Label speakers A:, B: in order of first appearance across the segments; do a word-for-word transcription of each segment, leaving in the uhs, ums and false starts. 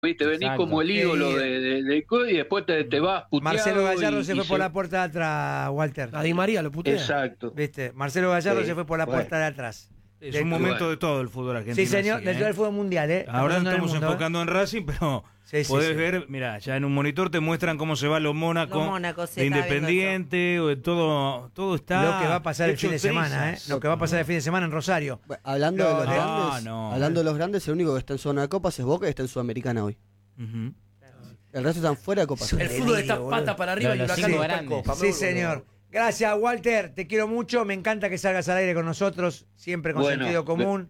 A: Viste, venís
B: Exacto.
A: como el ídolo de, de, de, y después te, te vas puteado.
C: Marcelo Gallardo
A: y,
C: se
A: y
C: fue
A: se...
C: por la puerta de atrás, Walter.
D: A Di María lo putea.
A: Exacto.
C: ¿Viste? Marcelo Gallardo
A: Sí.
C: se fue por la
A: Bueno.
C: puerta de atrás.
E: Es
C: De-
E: un momento
A: bueno.
E: de todo el fútbol argentino.
C: Sí, señor,
E: así,
C: del
E: ¿eh?
C: del fútbol mundial, ¿eh? Está
E: Ahora
C: pasando en el
E: estamos
C: mundo, ¿eh?
E: enfocando en Racing, pero
C: Sí, sí,
E: podés
C: sí.
E: ver, mira, ya en un monitor te muestran cómo se va los Mónaco,
F: Los Mónaco, sí,
E: de
F: estaba viendo
E: Independiente, o de todo, todo está.
C: Lo que va a pasar el
E: hecho
C: fin de semana, ¿eh?
E: trizas.
C: Lo que va a pasar el fin de semana en Rosario.
G: Bueno, hablando
C: No,
G: de los
C: no,
G: grandes,
E: no.
G: hablando de los grandes, el único que está en zona de copas es Boca y está en Sudamericana hoy.
E: Ujú.
G: El resto están fuera de copas.
C: Es un
D: El fútbol está
C: delirio,
D: patas
C: boludo.
D: para arriba
B: Los-
D: y
B: los
D: Huracán
B: cinco
D: no está en
B: grandes.
D: Copa.
C: Sí,
D: Me-
C: señor. Gracias, Walter. Te quiero mucho. Me encanta que salgas al aire con nosotros, siempre con
A: Bueno,
C: sentido común.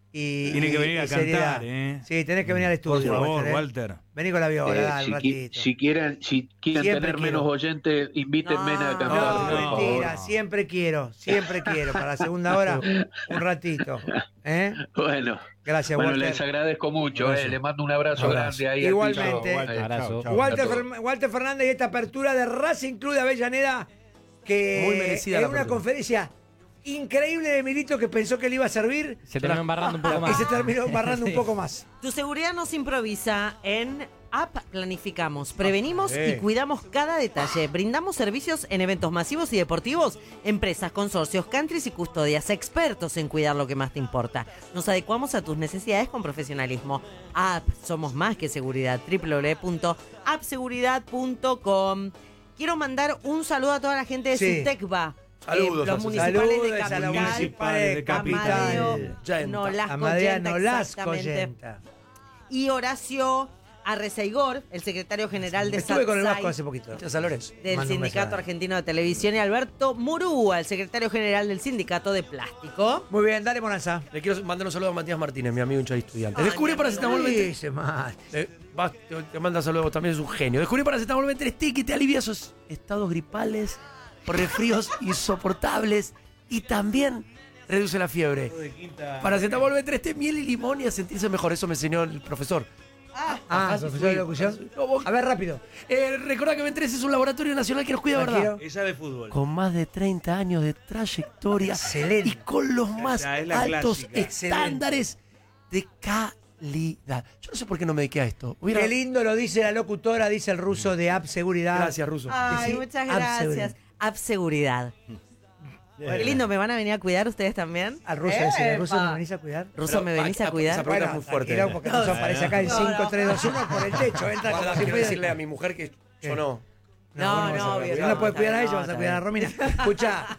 C: Y,
E: Tiene que
C: y-
E: venir a
C: y seriedad.
E: cantar, ¿eh?
C: Sí, tenés que venir al
E: Por
C: estudio.
E: favor,
C: ¿eh?
E: Walter.
C: Vení con la viola,
A: Eh,
C: dale,
A: si,
C: un
A: qui-
C: ratito.
A: si quieren, si quieren
C: Siempre
A: tener
C: quiero.
A: menos oyentes, invítenme
F: No,
A: a cantar.
C: No,
A: por favor.
C: mentira, siempre quiero, siempre quiero. Para la segunda hora, un ratito. ¿Eh?
A: Bueno,
C: Gracias,
A: bueno,
C: Walter.
A: les agradezco mucho.
C: Abrazo.
A: Eh, les mando un abrazo,
C: Abrazo.
A: grande ahí. al
C: Igualmente.
A: piso.
B: Walter, abrazo.
C: Walter,
A: A todos.
C: Fer- Walter Fernández y esta apertura de Racing Club de Avellaneda, que
D: Muy merecida
C: en
D: la
C: una
D: apertura.
C: conferencia increíble de Milito que pensó que le iba a servir
B: Se terminó embarrando un poco
C: y
B: más.
C: se terminó embarrando un
B: Sí.
C: poco más.
F: Tu seguridad nos improvisa. En App planificamos, prevenimos
C: Eh.
F: y cuidamos cada detalle. Brindamos servicios en eventos masivos y deportivos, empresas, consorcios, countries y custodias, expertos en cuidar lo que más te importa. Nos adecuamos a tus necesidades con profesionalismo. App, somos más que seguridad. doble u doble u doble u punto app seguridad punto com. Quiero mandar un saludo a toda la gente de
C: Sí.
F: Sutecba.
D: Saludos
F: los
D: a Sutecba.
F: municipales de
C: Saludos a
F: Capital.
C: los municipales de Capital.
F: Amadeo
D: Yenta.
F: Nolasco
C: Amadea
F: Yenta,
C: Nolasco
F: exactamente.
C: Yenta.
F: Y Horacio Arrezaigor, el secretario general de
C: Estuve con el
F: SATSAI,
C: Vasco hace poquito.
D: Muchas Lorenzo.
F: del
C: Mando un
F: Sindicato
C: mensaje.
F: Argentino de Televisión, y Alberto Murúa, el secretario general del Sindicato de Plástico.
C: Muy bien, dale, Bonanza.
D: Le quiero mandar un saludo a Matías Martínez, mi amigo hincha de estudiante.
F: Ay,
D: Descubrí
F: mi
D: paracetamol
F: amigo.
D: veinte.
C: Dice más.
D: Eh, vas, te, te manda saludos, también es un genio. Descubrí paracetamol veinte stick y te alivia esos estados gripales, resfríos insoportables y también reduce la fiebre. Paracetamol veinte stick, miel y limón y a sentirse mejor. Eso me enseñó el profesor.
C: Ah,
D: Ajá,
C: profesor de
D: sí,
C: locución.
D: no, vos-
C: A ver, rápido.
D: Eh, recordá que Ventres es un laboratorio nacional que nos cuida,
C: Tranquilo.
D: ¿verdad?
E: Esa de fútbol.
D: Con más de treinta años de trayectoria
C: Excelente.
D: y con los más
E: Esa es la
D: altos
E: clásica.
D: estándares de calidad. Yo no sé por qué no me dediqué a esto. Hubiera-
C: Qué lindo lo dice la locutora, dice el ruso de App Seguridad.
D: Gracias, Ruso.
F: Ay,
C: Sí,
F: muchas
C: App
F: gracias.
C: Seguridad.
F: App Seguridad. Qué lindo, ¿me van a venir a cuidar ustedes también?
C: Al ruso ese, ¿al ruso
F: ¡Epa!
C: me venís a cuidar?
F: Ruso,
D: Pero,
F: ¿me venís
D: ah,
F: a
D: ah,
F: cuidar?
D: esa pregunta es muy fuerte.
C: tranquilo, porque el ruso aparece acá en
F: No,
C: cinco,
F: no.
C: tres, dos, uno por el techo. Entra como
D: Guarda,
C: si
D: quiero
C: fuera-
D: decirle a mi mujer que yo no.
F: No,
C: vos
F: no,
C: vas a
F: obvio,
C: cuidar.
F: no,
C: no puedes
F: está
C: cuidar a
F: bien,
C: ellos,
F: no,
C: vas a
F: está
C: cuidar a
F: bien.
C: Romina. Escucha,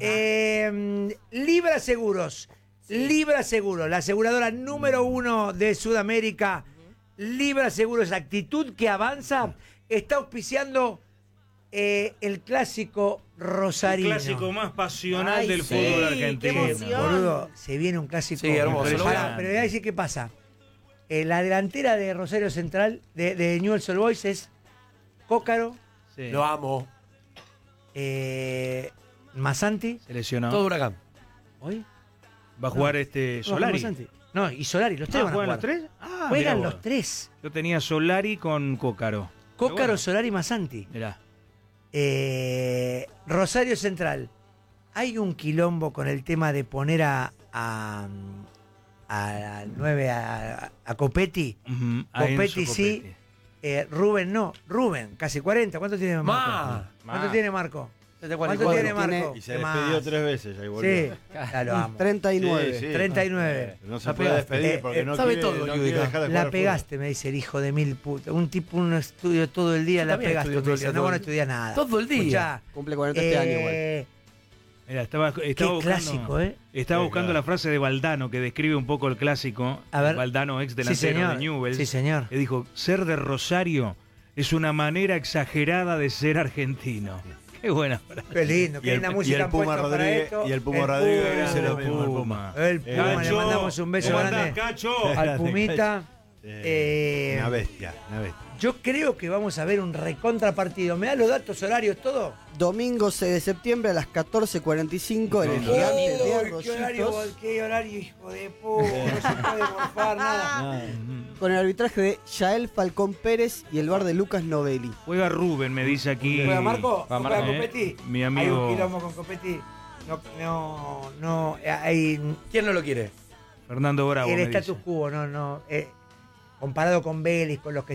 C: eh, Libra Seguros, Libra Seguros, la aseguradora número uno de Sudamérica. Libra Seguros, actitud que avanza, está auspiciando eh, el clásico
E: El
C: rosarino.
E: clásico más pasional
F: Ay,
E: del
F: sí,
E: fútbol
F: qué
E: argentino.
F: emoción.
C: Boludo, se viene un clásico.
D: Sí, hermoso.
C: Pará, pero voy a decir qué pasa. Eh, la delantera de Rosario Central, de, de Newell's Old Boys, es Cócaro,
E: Sí.
D: Lo amo.
C: eh, Masanti.
E: Se lesionó.
D: Todo huracán.
C: ¿Hoy?
E: Va a jugar este Solari.
C: Masanti. No, y Solari, los tres
E: Ah,
C: van a
E: ¿juegan
C: jugar.
E: los tres? Ah,
C: Juegan
E: mirá
C: los
E: vos.
C: tres.
E: Yo tenía Solari con Cócaro.
C: Cócaro,
E: Pero bueno,
C: Solari, Masanti.
E: mirá.
C: Eh, Rosario Central. Hay un quilombo con el tema de poner a a, a, nueve a, a Copetti.
E: Ujú, a
C: Copetti
E: Enzo
C: sí.
E: Copetti.
C: Eh, Rubén no. Rubén, casi cuarenta. ¿Cuánto tiene Marco?
D: Ma.
C: ¿Cuánto
B: Ma.
C: tiene Marco?
D: setenta y
C: ¿Cuánto
D: cuatro.
C: tiene Marco?
H: Y se
C: ¿Qué
H: despidió
C: más?
H: tres veces ahí volvió.
C: Sí, ya lo amo.
G: treinta y nueve.
H: Sí, sí.
C: treinta y nueve.
H: No se
D: La
H: puede
D: pegaste.
H: despedir
C: Eh,
H: porque
C: eh,
H: no
D: sabe
H: quiere,
D: todo,
H: no
D: Yudica.
H: quiere dejar de
C: La
H: jugar
C: pegaste, me dice el hijo de mil putas. Un tipo, un estudio todo el día,
D: Yo
C: la
D: también
C: pegaste.
D: estudio todo
C: me
D: el
C: dice.
D: día,
C: No,
D: todo
C: vos no
D: el-
C: estudiás nada.
D: Todo el día.
C: Escuchá,
G: Cumple cuarenta este año igual.
C: eh,
E: Mira, estaba, estaba
C: Qué
E: buscando,
C: clásico, ¿eh?
E: Estaba
H: Sí,
E: buscando
H: claro.
E: la frase de Valdano que describe un poco el clásico.
C: A ver.
E: Valdano, ex
C: Sí,
E: delantero
C: señor.
E: de Newell's.
C: Sí, señor.
E: Que dijo, ser de Rosario es una manera exagerada de ser argentino. Qué buena frase.
C: Qué lindo,
H: Y
C: qué
H: el,
C: linda
H: y
C: música
H: el
C: han
H: Puma
C: puesto para
H: Rodríguez,
C: esto.
H: y el Puma
C: El
H: Rodríguez
C: Puma.
H: dice lo mismo, el
E: Puma.
H: Puma.
C: El Puma, le mandamos un beso
E: ¿Cómo
C: grande
E: andás, Cacho?
C: al Pumita. Eh,
H: Una bestia, una bestia.
C: Yo creo que vamos a ver un recontrapartido. ¿Me da los datos horarios todo?
G: Domingo seis de septiembre a las catorce cuarenta y cinco en el
H: Oh,
G: Gigante de
C: Uy, ¿qué horario,
G: Arrocitos,
C: qué horario, hijo de puta? No se puede morfar nada.
G: con el arbitraje de Yael Falcón Pérez y el bar de Lucas Novelli.
E: Juega Rubén, me dice aquí.
C: ¿Juega Marco?
B: Va
C: ¿No juega
B: Marco,
E: eh.
C: Copetti?
E: Mi
C: Hay
E: amigo-
C: un quilombo con Copetti. No, no, no. Hay
D: ¿Quién no lo quiere?
E: Fernando Bravo.
C: el
E: me
C: status
E: dice.
C: quo, no, no. eh, comparado con Vélez, con los que